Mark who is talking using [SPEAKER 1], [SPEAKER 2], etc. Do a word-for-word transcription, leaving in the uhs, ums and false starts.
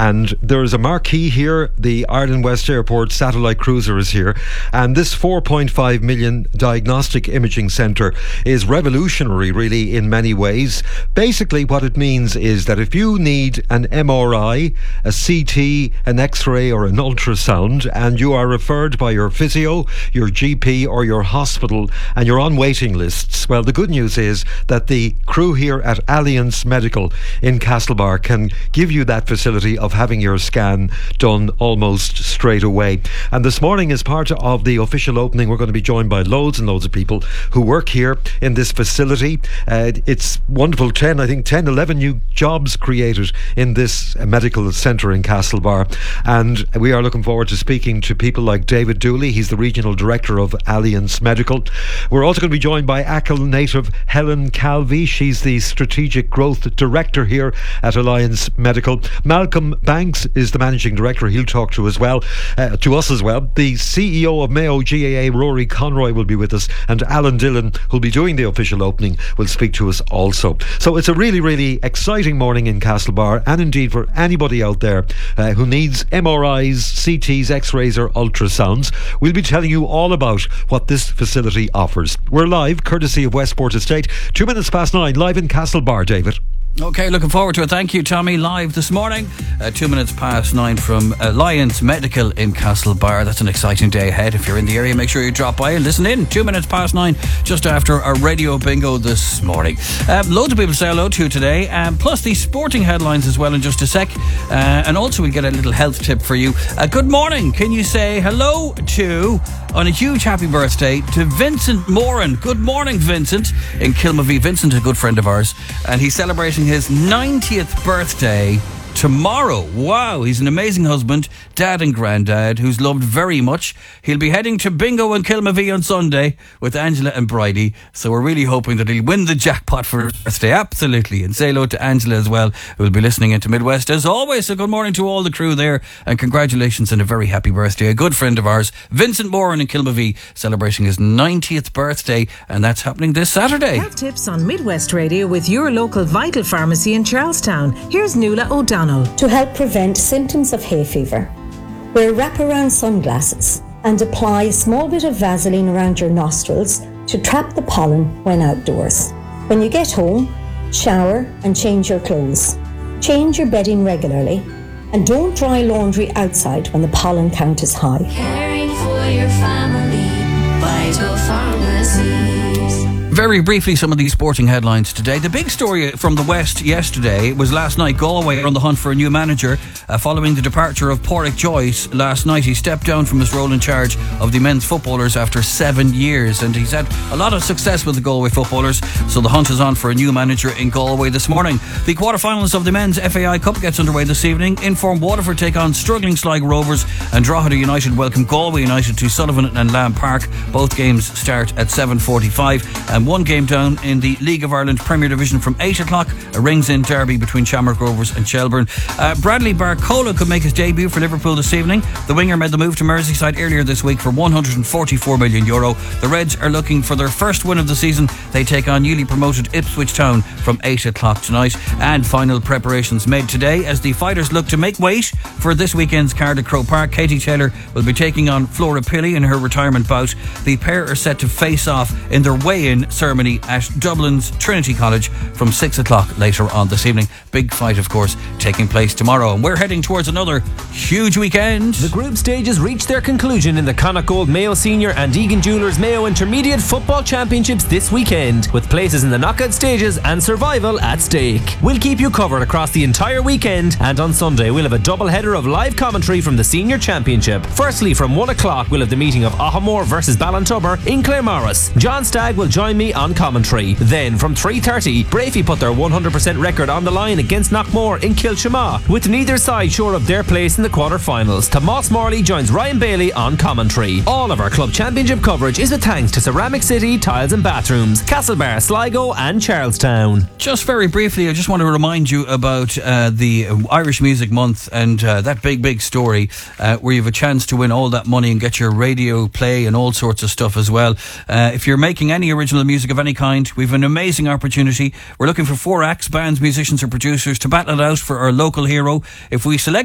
[SPEAKER 1] And there is a marquee here. The Ireland West Airport satellite cruiser is here, and this four point five million diagnostic imaging centre is revolutionary, really, in many ways. Basically, what it means is that if you need an M R I, a C T, an X-ray or an ultrasound, and you are referred by your physio, your G P or your hospital, and you're on waiting lists, well, the good news is that the crew here at Alliance Medical in Castlebar can give you that facility of having your scan done almost straight away. And this morning, as part of the official opening, we're going to be joined by loads and loads of people who work here in this facility. Uh, it's wonderful. ten, I think ten, eleven new jobs created in this medical centre in Castlebar. And we are looking forward to speaking to people like David Dooley. He's the Regional Director of Alliance Medical. We're also going to be joined by Achill native Helen Calvi. She's the Strategic Growth Director here at Alliance Medical. Malcolm Banks is the Managing Director. He'll talk to as well, uh, to us as well. The C E O of Mayo G A A, Rory Conroy, will be with us, and Alan Dillon, who'll be doing the official opening, will speak to us also. So it's a really, really exciting morning in Castlebar, and indeed for anybody out there uh, who needs M R Is, C Ts, X-rays or ultrasounds. We'll be telling you all about what this facility offers. We're live, courtesy of Westport Estate. Two minutes past nine, live in Castlebar, David.
[SPEAKER 2] Okay, looking forward to it. Thank you, Tommy. Live this morning, uh, two minutes past nine from Alliance Medical in Castlebar. That's an exciting day ahead. If you're in the area, make sure you drop by and listen in. Two minutes past nine, just after our radio bingo this morning. Um, loads of people say hello to you today, um, plus the sporting headlines as well in just a sec. Uh, and also we get a little health tip for you. Uh, good morning. Can you say hello to, on a huge happy birthday, to Vincent Moran? Good morning, Vincent, in Kilmavie. Vincent, a good friend of ours, and he's celebrating his ninetieth birthday tomorrow. Wow, he's an amazing husband, dad and granddad, who's loved very much. He'll be heading to bingo in Kilmavie on Sunday with Angela and Bridie, so we're really hoping that he'll win the jackpot for his birthday. Absolutely. And say hello to Angela as well, who will be listening into Midwest as always. So good morning to all the crew there, and congratulations and a very happy birthday. A good friend of ours, Vincent Moran in Kilmavie, celebrating his ninetieth birthday, and that's happening this Saturday.
[SPEAKER 3] Health tips on Midwest Radio with your local Vital Pharmacy in Charlestown. Here's Nuala O'Donnell.
[SPEAKER 4] To help prevent symptoms of hay fever, wear wraparound sunglasses and apply a small bit of Vaseline around your nostrils to trap the pollen when outdoors. When you get home, shower and change your clothes. Change your bedding regularly and don't dry laundry outside when the pollen count is high.
[SPEAKER 5] Caring for your family, Vital Pharmacies.
[SPEAKER 2] Very briefly, some of these sporting headlines today. The big story from the West yesterday was last night. Galway are on the hunt for a new manager uh, following the departure of Pádraig Joyce last night. He stepped down from his role in charge of the men's footballers after seven years, and he's had a lot of success with the Galway footballers, so the hunt is on for a new manager in Galway this morning. The quarterfinals of the men's F A I Cup gets underway this evening. Inform Waterford take on struggling Sligo Rovers, and Drogheda United welcome Galway United to Sullivan and Lamb Park. Both games start at seven forty-five, and one game down in the League of Ireland Premier Division from eight o'clock, a rings-in derby between Shamrock Rovers and Shelburne. Uh, Bradley Barcola could make his debut for Liverpool this evening. The winger made the move to Merseyside earlier this week for one hundred forty-four million euro. The Reds are looking for their first win of the season. They take on newly promoted Ipswich Town from eight o'clock tonight. And final preparations made today as the fighters look to make weight for this weekend's card at Croke Park. Katie Taylor will be taking on Flora Pilley in her retirement bout. The pair are set to face off in their weigh-in ceremony at Dublin's Trinity College from six o'clock later on this evening. Big fight, of course, taking place tomorrow, and we're heading towards another huge weekend.
[SPEAKER 6] The group stages reach their conclusion in the Connacht Gold Mayo Senior and Egan Jewellers Mayo Intermediate Football Championships this weekend, with places in the knockout stages and survival at stake. We'll keep you covered across the entire weekend, and on Sunday we'll have a double header of live commentary from the Senior Championship. Firstly, from one o'clock we'll have the meeting of Ahamore versus Ballintubber in Claremorris. John Stagg will join me on commentary. Then from three thirty, Brafey put their one hundred percent record on the line against Knockmore in Kilshama, with neither side sure of their place in the quarter-finals. Tomas Morley joins Ryan Bailey on commentary. All of our club championship coverage is with thanks to Ceramic City Tiles and Bathrooms, Castlebar, Sligo and Charlestown.
[SPEAKER 2] Just very briefly, I just want to remind you about uh, the Irish Music Month and uh, that big, big story uh, where you have a chance to win all that money and get your radio play and all sorts of stuff as well. Uh, if you're making any original music of any kind, we've an amazing opportunity. We're looking for four acts, bands, musicians or producers to battle it out for our local hero. If we select